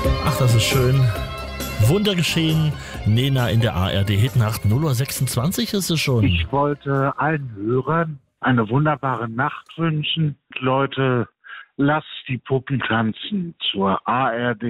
Ach, das ist schön. Wunder geschehen. Nena in der ARD-Hitnacht. 0:26 ist es schon. Ich wollte allen Hörern eine wunderbare Nacht wünschen. Leute, lasst die Puppen tanzen zur ARD.